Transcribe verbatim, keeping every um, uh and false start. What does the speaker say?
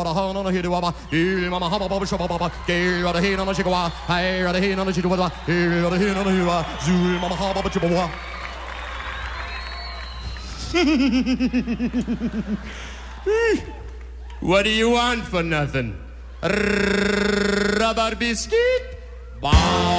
rada han on a hidu wama. Il mama haba baba shaba baba. Gay rada hin on a shikawa. Hey rada hin on a shikawa. Il rada hin on a hiwa. Zul mama haba baba chibawa. What do you want for nothing? Rubber biscuit? Bah.